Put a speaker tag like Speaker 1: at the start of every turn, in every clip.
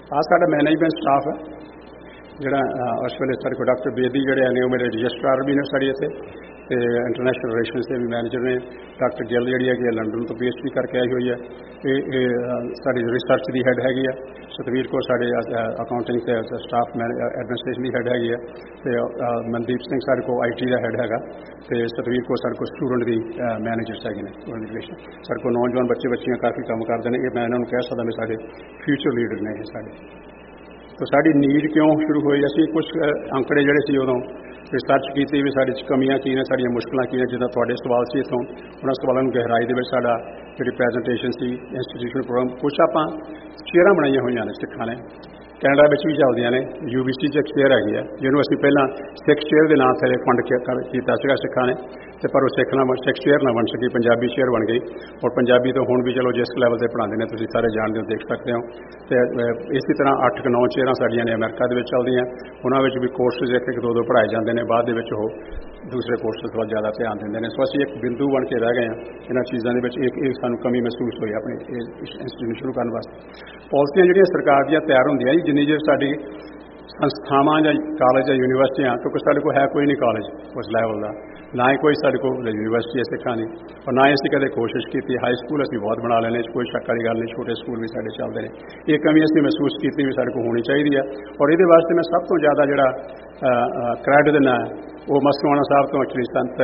Speaker 1: ਆ ਸਾਡਾ management staff ਹੈ ਜਿਹੜਾ ਉਸ ਵੇਲੇ ਸਾਡੇ ਕੋਲ ਡਾਕਟਰ ਬੇਦੀ ਜਿਹੜੇ ਨੇ ਉਹ ਮੇਰੇ ਰਜਿਸਟਰਾਰ ਵੀ ਨੇ ਸਾਡੇ ਇੱਥੇ ਤੇ ਇੰਟਰਨੈਸ਼ਨਲ ਰਿਲੇਸ਼ਨਸ ਦੇ ਵੀ ਮੈਨੇਜਰ ਨੇ। ਡਾਕਟਰ ਗਿੱਲ ਜਿਹੜੀ ਹੈਗੀ ਲੰਡਨ ਤੋਂ PhD ਕਰਕੇ ਆਈ ਹੋਈ ਹੈ। ਇਹ ਸਾਡੀ ਰਿਸਰਚ ਦੀ ਹੈੱਡ ਹੈਗੀ ਆ। ਸਤਵੀਰ ਕੌਰ ਸਾਡੇ ਅਕਾਊਂਟਿੰਗ ਤੇ ਸਟਾਫ ਐਡਮਿਨਿਸਟ੍ਰੇਸ਼ਨ ਦੀ ਹੈੱਡ ਹੈਗੀ ਆ ਤੇ ਮਨਦੀਪ ਸਿੰਘ ਸਾਡੇ ਕੋਲ IT ਦਾ ਹੈੱਡ ਹੈਗਾ ਤੇ ਸਤਵੀਰ ਕੌਰ ਸਾਡੇ ਕੋਲ ਸਟੂਡੈਂਟ ਦੀ ਮੈਨੇਜਰਸ ਹੈਗੇ ਨੇ ਰਿਲੇਸ਼ਨ। ਸਾਡੇ ਕੋਲ ਨੌਜਵਾਨ ਬੱਚੀਆਂ ਕਾਫੀ ਕੰਮ ਕਰਦੇ ਨੇ। ਇਹ ਮੈਂ ਇਹਨਾਂ ਨੂੰ ਕਹਿ ਸਕਦਾ ਵੀ ਸਾਡੇ ਫਿਊਚਰ ਲੀਡਰ ਨੇ ਇਹ ਸਾਡੇ। ਤਾਂ ਸਾਡੀ ਨੀਡ ਕਿਉਂ ਸ਼ੁਰੂ ਹੋਈ, ਅਸੀਂ ਕੁਝ ਅੰਕੜੇ ਜਿਹੜੇ ਸੀ ਉਦੋਂ ਰਿਸਰਚ ਕੀਤੀ ਵੀ ਸਾਡੇ 'ਚ ਕਮੀਆਂ ਕੀ ਨੇ, ਸਾਡੀਆਂ ਮੁਸ਼ਕਲਾਂ ਕੀ ਨੇ। ਜਿੱਦਾਂ ਤੁਹਾਡੇ ਸਵਾਲ ਸੀ ਇੱਥੋਂ ਉਹਨਾਂ ਸਵਾਲਾਂ ਨੂੰ ਗਹਿਰਾਈ ਦੇ ਵਿੱਚ ਸਾਡਾ ਜਿਹੜੀ ਪ੍ਰੈਜੈਂਟੇਸ਼ਨ ਸੀ ਇੰਸਟੀਟਿਊਸ਼ਨਲ ਪ੍ਰੋਗਰਾਮ ਕੁਛ ਆਪਾਂ ਚੇਅਰਾਂ ਬਣਾਈਆਂ ਹੋਈਆਂ ਨੇ ਸਿੱਖਾਂ ਨੇ, ਕੈਨੇਡਾ ਵਿੱਚ ਵੀ ਚੱਲਦੀਆਂ ਨੇ। UBC 'ਚ ਇੱਕ ਚੇਅਰ ਹੈਗੀ ਆ ਜਿਹਨੂੰ ਅਸੀਂ ਪਹਿਲਾਂ ਸਿੱਖ ਚੇਅਰ ਦੇ ਨਾਂ ਥੱਲੇ ਫੰਡ ਕੀਤਾ ਸੀਗਾ ਸਿੱਖਾਂ ਨੇ ਤੇ ਪਰ ਉਹ ਸਿੱਖ ਚੇਅਰ ਨਾ ਬਣ ਸਕੀ, ਪੰਜਾਬੀ ਚੇਅਰ ਬਣ ਗਈ। ਔਰ ਪੰਜਾਬੀ ਤੋਂ ਹੁਣ ਵੀ ਚਲੋ ਜਿਸ ਲੈਵਲ 'ਤੇ ਪੜ੍ਹਾਉਂਦੇ ਨੇ ਤੁਸੀਂ ਸਾਰੇ ਜਾਣਦੇ ਹੋ, ਦੇਖ ਸਕਦੇ ਹੋ। ਅਤੇ ਇਸੇ ਤਰ੍ਹਾਂ 8-9 ਚੇਅਰਾਂ ਸਾਡੀਆਂ ਨੇ ਅਮਰੀਕਾ ਦੇ ਵਿੱਚ ਚੱਲਦੀਆਂ। ਉਹਨਾਂ ਵਿੱਚ ਵੀ ਕੋਰਸਿਸ ਇੱਕ ਦੋ ਪੜ੍ਹਾਏ ਜਾਂਦੇ ਨੇ, ਬਾਅਦ ਦੇ ਵਿੱਚ ਉਹ ਦੂਸਰੇ ਕੋਰਸਿਸ ਵੱਲ ਜ਼ਿਆਦਾ ਧਿਆਨ ਦਿੰਦੇ ਨੇ। ਸੋ ਅਸੀਂ ਇੱਕ ਬਿੰਦੂ ਬਣ ਕੇ ਰਹਿ ਗਏ ਹਾਂ ਇਹਨਾਂ ਚੀਜ਼ਾਂ ਦੇ ਵਿੱਚ। ਇਹ ਸਾਨੂੰ ਕਮੀ ਮਹਿਸੂਸ ਹੋਈ ਆਪਣੇ ਇੰਸਟੀਟਿਊਟ ਸ਼ੁਰੂ ਕਰਨ ਵਾਸਤੇ। ਪਾਲਿਸੀਆਂ ਜਿਹੜੀਆਂ ਸਰਕਾਰ ਦੀਆਂ ਤਿਆਰ ਹੁੰਦੀਆਂ ਜੀ, ਜਿੰਨੀ ਦੇਰ ਸਾਡੀ ਸੰਸਥਾਵਾਂ ਜਾਂ ਕਾਲਜ ਜਾਂ ਯੂਨੀਵਰਸਿਟੀਆਂ, ਕਿਉਂਕਿ ਸਾਡੇ ਕੋਲ ਹੈ ਕੋਈ ਨਹੀਂ ਕਾਲਜ ਉਸ ਲੈਵਲ ਦਾ, ਨਾ ਹੀ ਕੋਈ ਸਾਡੇ ਕੋਲ ਯੂਨੀਵਰਸਿਟੀ ਹੈ ਸਿੱਖਾਂ ਦੀ, ਔਰ ਨਾ ਹੀ ਅਸੀਂ ਕਦੇ ਕੋਸ਼ਿਸ਼ ਕੀਤੀ। ਹਾਈ ਸਕੂਲ ਅਸੀਂ ਬਹੁਤ ਬਣਾ ਲੈਣੇ, ਕੋਈ ਸ਼ੱਕ ਵਾਲੀ ਗੱਲ ਨਹੀਂ, ਛੋਟੇ ਸਕੂਲ ਵੀ ਸਾਡੇ ਚੱਲਦੇ ਨੇ। ਇਹ ਕਮੀ ਅਸੀਂ ਮਹਿਸੂਸ ਕੀਤੀ ਵੀ ਸਾਡੇ ਕੋਲ ਹੋਣੀ ਚਾਹੀਦੀ ਹੈ। ਔਰ ਇਹਦੇ ਵਾਸਤੇ ਮੈਂ ਸਭ ਤੋਂ ਜ਼ਿਆਦਾ ਜਿਹੜਾ ਕ੍ਰੈਡਿਟ ਦਿੰਦਾ ਉਹ ਮਸਤੂਆਣਾ ਸਾਹਿਬ ਤੋਂ ਐਕਚੁਅਲੀ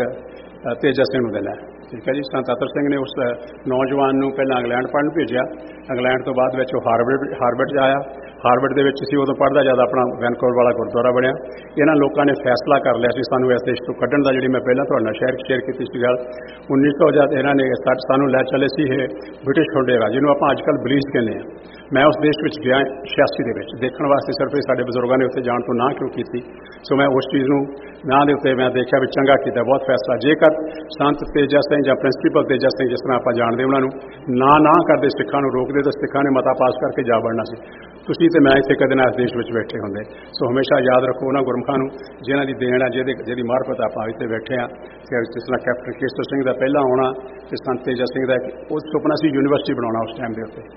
Speaker 1: ਸੰਤ ਤੇਜਾ ਸਿੰਘ ਨੂੰ ਦੇਣਾ। ਠੀਕ ਹੈ ਜੀ। ਸੰਤ ਅਤਰ ਸਿੰਘ ਨੇ ਉਸ ਨੌਜਵਾਨ ਨੂੰ ਪਹਿਲਾਂ ਇੰਗਲੈਂਡ ਪੜ੍ਹਨ ਭੇਜਿਆ। ਇੰਗਲੈਂਡ ਤੋਂ ਬਾਅਦ ਵਿੱਚ ਉਹ ਹਾਰਵਰਡ 'ਚ ਆਇਆ। ਹਾਰਵਰਡ ਦੇ ਵਿੱਚ ਸੀ ਉਦੋਂ ਪੜ੍ਹਦਾ ਜਦ ਆਪਣਾ ਵੈਨਕੂਵਰ ਵਾਲਾ ਗੁਰਦੁਆਰਾ ਬਣਿਆ। ਇਹਨਾਂ ਲੋਕਾਂ ਨੇ ਫੈਸਲਾ ਕਰ ਲਿਆ ਸੀ ਸਾਨੂੰ ਇਸ ਦੇਸ਼ ਤੋਂ ਕੱਢਣ ਦਾ, ਜਿਹੜੀ ਮੈਂ ਪਹਿਲਾਂ ਤੁਹਾਡੇ ਨਾਲ ਸ਼ੇਅਰ ਕੀਤੀ ਸੀ ਗੱਲ। 1900 ਜਦ ਇਹਨਾਂ ਨੇ ਸਾਨੂੰ ਲੈ ਚਲੇ ਸੀ ਇਹ ਬ੍ਰਿਟਿਸ਼ ਖੁੰਡੇਰਾ, ਜਿਹਨੂੰ ਆਪਾਂ ਅੱਜ ਕੱਲ੍ਹ ਬਲੀਜ਼ ਕਹਿੰਦੇ ਹਾਂ। ਮੈਂ ਉਸ ਦੇਸ਼ ਵਿੱਚ ਗਿਆ 86 ਦੇ ਵਿੱਚ ਦੇਖਣ ਵਾਸਤੇ, ਸਿਰਫ ਇਹ ਸਾਡੇ ਬਜ਼ੁਰਗਾਂ ਨੇ ਉੱਥੇ ਜਾਣ ਤੋਂ ਨਾ ਕਿਉਂ ਕੀਤੀ। ਸੋ ਮੈਂ ਉਸ ਚੀਜ਼ ਨੂੰ ਨਾਂ ਦੇ ਉੱਤੇ ਮੈਂ ਦੇਖਿਆ ਵੀ ਚੰਗਾ ਕੀਤਾ, ਬਹੁਤ ਫੈਸਲਾ। ਜੇਕਰ ਸੰਤ ਤੇਜਾ ਸਿੰਘ ਜਾਂ ਪ੍ਰਿੰਸੀਪਲ ਤੇਜਾ ਸਿੰਘ ਜਿਸ ਤਰ੍ਹਾਂ ਆਪਾਂ ਜਾਣਦੇ ਉਹਨਾਂ ਨੂੰ ਨਾ ਕਰਦੇ, ਸਿੱਖਾਂ ਨੂੰ ਰੋਕਦੇ, ਤਾਂ ਸਿੱਖਾਂ ਨੇ ਮਤਾ ਪਾਸ ਕਰਕੇ ਜਾ ਵੜਨਾ ਸੀ। ਤੁਸੀਂ ਤੇ ਮੈਂ ਇੱਥੇ ਕਦੇ ਨਾ ਇਸ ਦੇਸ਼ ਵਿੱਚ ਬੈਠੇ ਹੁੰਦੇ। ਸੋ ਹਮੇਸ਼ਾ ਯਾਦ ਰੱਖੋ ਉਹਨਾਂ ਗੁਰਮੁਖਾਂ ਨੂੰ ਜਿਨ੍ਹਾਂ ਦੀ ਦੇਣ ਆ, ਜਿਹਦੀ ਮਾਰਫਤ ਆਪਾਂ ਇੱਥੇ ਬੈਠੇ ਹਾਂ। ਜਿਸ ਤਰ੍ਹਾਂ ਕੈਪਟਨ ਕੇਸਰ ਸਿੰਘ ਦਾ ਪਹਿਲਾਂ ਆਉਣਾ ਤੇ ਸੰਤ ਤੇਜਾ ਸਿੰਘ ਦਾ ਉਹ ਸੁਪਨਾ ਸੀ ਯੂਨੀਵਰਸਿਟੀ ਬਣਾਉਣਾ ਉਸ ਟਾਈਮ ਦੇ ਉੱਤੇ।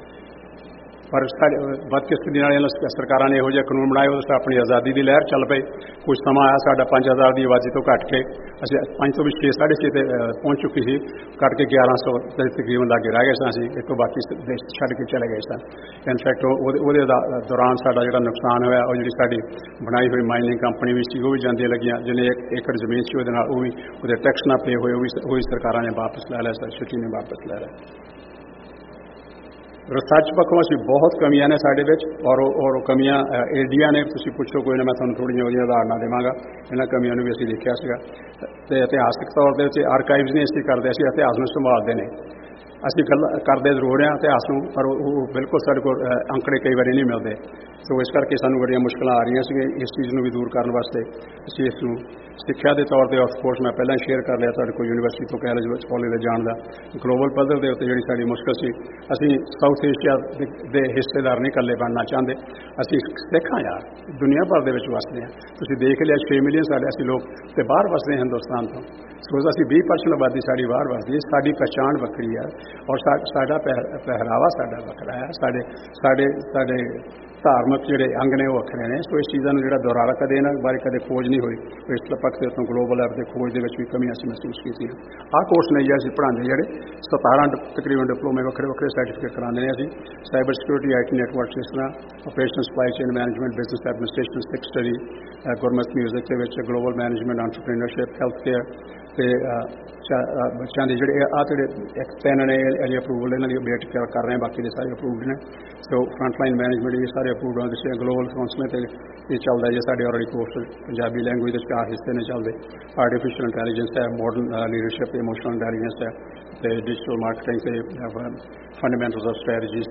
Speaker 1: ਪਰ ਬਦਕਿਸਮਤੀ ਨਾਲ ਇਹਨਾਂ ਸਰਕਾਰਾਂ ਨੇ ਇਹੋ ਜਿਹਾ ਕਾਨੂੰਨ ਬਣਾਏ, ਉਸ ਆਪਣੀ ਆਜ਼ਾਦੀ ਦੀ ਲਹਿਰ ਚੱਲ ਪਈ। ਕੁਝ ਸਮਾਂ ਆਇਆ ਸਾਡਾ 5000 ਦੀ ਆਬਾਦੀ ਤੋਂ ਘੱਟ ਕੇ ਅਸੀਂ 5 ਤੋਂ ਵੀ 6-6.5 ਤੇ ਪਹੁੰਚ ਚੁੱਕੀ ਸੀ, ਘੱਟ ਕੇ 1100 ਦੇ ਤਕਰੀਬਨ ਲਾਗੇ ਰਹਿ ਗਏ ਸਾਂ ਅਸੀਂ। ਇਹ ਤੋਂ ਬਾਕੀ ਦੇਸ਼ ਛੱਡ ਕੇ ਚਲੇ ਗਏ ਸਨ। ਇਨਫੈਕਟ ਉਹਦੇ ਦੌਰਾਨ ਸਾਡਾ ਜਿਹੜਾ ਨੁਕਸਾਨ ਹੋਇਆ, ਉਹ ਜਿਹੜੀ ਸਾਡੀ ਬਣਾਈ ਹੋਈ ਮਾਈਨਿੰਗ ਕੰਪਨੀ ਵੀ ਸੀ ਉਹ ਵੀ ਜਾਂਦੀਆਂ ਲੱਗੀਆਂ। ਜਿਹਨੇ 1 ਏਕੜ ਜ਼ਮੀਨ ਸੀ ਉਹਦੇ ਨਾਲ ਉਹ ਵੀ ਉਹਦੇ ਟੈਕਸ ਨਾ ਪੇ ਹੋਏ, ਉਹ ਵੀ ਸਰਕਾਰਾਂ ਨੇ ਵਾਪਸ ਲੈ ਲਿਆ, ਸਿਟੀ ਨੇ ਵਾਪਸ ਲੈ ਲਿਆ। ਰਿਸਰਚ ਪੱਖੋਂ ਅਸੀਂ ਬਹੁਤ ਕਮੀਆਂ ਨੇ ਸਾਡੇ ਵਿੱਚ, ਔਰ ਉਹ ਕਮੀਆਂ ਏਡੀਆਂ ਨੇ। ਤੁਸੀਂ ਪੁੱਛੋ ਕੋਈ ਨਾ, ਮੈਂ ਤੁਹਾਨੂੰ ਥੋੜ੍ਹੀਆਂ ਉਹਦੀਆਂ ਉਦਾਹਰਨਾਂ ਦੇਵਾਂਗਾ। ਇਹਨਾਂ ਕਮੀਆਂ ਨੂੰ ਵੀ ਅਸੀਂ ਦੇਖਿਆ ਸੀਗਾ। ਅਤੇ ਇਤਿਹਾਸਕ ਤੌਰ ਦੇ ਉੱਤੇ ਆਰਕਾਈਵਜ਼ ਨੇ ਅਸੀਂ ਕਰਦੇ, ਅਸੀਂ ਇਤਿਹਾਸ ਨੂੰ ਸੰਭਾਲਦੇ ਨੇ। ਅਸੀਂ ਗੱਲ ਕਰਦੇ ਜ਼ਰੂਰ ਹਾਂ ਇਤਿਹਾਸ ਨੂੰ, ਪਰ ਉਹ ਬਿਲਕੁਲ ਸਾਡੇ ਕੋਲ ਅੰਕੜੇ ਕਈ ਵਾਰੀ ਨਹੀਂ ਮਿਲਦੇ। ਸੋ ਇਸ ਕਰਕੇ ਸਾਨੂੰ ਬੜੀਆਂ ਮੁਸ਼ਕਲਾਂ ਆ ਰਹੀਆਂ ਸੀਗੀਆਂ। ਇਸ ਚੀਜ਼ ਨੂੰ ਵੀ ਦੂਰ ਕਰਨ ਵਾਸਤੇ ਅਸੀਂ ਇਸ ਨੂੰ ਸਿੱਖਿਆ ਦੇ ਤੌਰ 'ਤੇ, ਆਫ ਕੋਰਸ ਮੈਂ ਪਹਿਲਾਂ ਸ਼ੇਅਰ ਕਰ ਲਿਆ ਤੁਹਾਡੇ ਕੋਲ ਯੂਨੀਵਰਸਿਟੀ ਤੋਂ ਕਾਲਜ ਦੇ ਜਾਣ ਦਾ। ਗਲੋਬਲ ਪੱਧਰ ਦੇ ਉੱਤੇ ਜਿਹੜੀ ਸਾਡੀ ਮੁਸ਼ਕਲ ਸੀ, ਅਸੀਂ ਸਾਊਥ ਏਸ਼ੀਆ ਦੇ ਹਿੱਸੇਦਾਰ ਨਹੀਂ ਇਕੱਲੇ ਬਣਨਾ ਚਾਹੁੰਦੇ। ਅਸੀਂ ਸਿੱਖ ਹਾਂ ਯਾਰ, ਦੁਨੀਆ ਭਰ ਦੇ ਵਿੱਚ ਵਸਦੇ ਹਾਂ। ਤੁਸੀਂ ਦੇਖ ਲਿਆ 6 ਮਿਲੀਅਨ ਸਾਡੇ ਅਸੀਂ ਲੋਕ ਤੇ ਬਾਹਰ ਵਸਦੇ ਹਾਂ ਹਿੰਦੁਸਤਾਨ ਤੋਂ। ਸੋ ਅਸੀਂ 20% ਆਬਾਦੀ ਸਾਡੀ ਬਾਹਰ ਵਸਦੀ ਹੈ। ਸਾਡੀ ਪਛਾਣ ਵੱਖਰੀ ਹੈ ਔਰ ਸਾਡਾ ਪਹਿਰਾਵਾ ਸਾਡਾ ਵੱਖਰਾ ਹੈ। ਸਾਡੇ ਧਾਰਮਿਕ ਜਿਹੜੇ ਅੰਗ ਨੇ ਉਹ ਵੱਖਰੇ ਨੇ। ਸੋ ਇਸ ਚੀਜ਼ਾਂ ਨੂੰ ਜਿਹੜਾ ਦੁਹਰਾਰਾ ਕਦੇ ਇਹਨਾਂ ਬਾਰੇ ਕਦੇ ਖੋਜ ਨਹੀਂ ਹੋਈ। ਇਸ ਪੱਖ ਦੇ ਉੱਤੋਂ ਗਲੋਬਲ ਲੈਵਲ 'ਤੇ ਖੋਜ ਦੇ ਵਿੱਚ ਵੀ ਕਮੀ ਅਸੀਂ ਮਹਿਸੂਸ ਕੀਤੀਆਂ। ਆਹ ਕੋਰਸ ਨਹੀਂ ਅਸੀਂ ਪੜ੍ਹਾਉਂਦੇ ਜਿਹੜੇ 17 ਤਕਰੀਬਨ ਡਿਪਲੋਮੇ ਵੱਖਰੇ ਸਰਟੀਫਿਕੇਟ ਕਰਾਉਂਦੇ ਨੇ ਅਸੀਂ। Cyber security, IT network system, operation, supply chain management, business administration, Sikh study, Gurmat music ਦੇ ਵਿੱਚ global management, entrepreneurship, health care ਤੇ ਬੱਚਿਆਂ ਦੇ ਜਿਹੜੇ ਇੱਕ 3 ਨੇ ਅਜੇ ਅਪਰੂਵਲ ਇਹਨਾਂ ਦੀ ਵੇਟ ਕਰ ਰਹੇ। ਬਾਕੀ ਦੇ ਸਾਰੇ ਅਪਰੂਵਡ ਨੇ। ਸੋ ਫਰੰਟਲਾਈਨ ਮੈਨੇਜਮੈਂਟ ਇਹ ਸਾਰੇ ਅਪਰੂਵਡ ਹੋਣ ਦੇ ਗਲੋਬਲ ਕਾਉਂਸਲਿੰਗ ਤੇ ਇਹ ਚੱਲਦਾ ਜੇ ਸਾਡੇ ਆਲਰੇਡੀ ਕੋਰਸ ਪੰਜਾਬੀ ਲੈਂਗੁਏਜ ਦੇ 4 ਹਿੱਸੇ ਨੇ ਚੱਲਦੇ। ਆਰਟੀਫਿਸ਼ੀਅਲ ਇੰਟੈਲੀਜੈਂਸ ਹੈ, ਮਾਡਰਨ ਲੀਡਰਸ਼ਿਪ, ਇਮੋਸ਼ਨਲ ਇੰਟੈਲੀਜੈਂਸ ਹੈ ਤੇ ਡਿਜੀਟਲ ਮਾਰਕੀਟਿੰਗ ਤੇ ਫੰਡਾਮੈਂਟਲਸ ਆਫ ਸਟ੍ਰੈਟਜੀਜ਼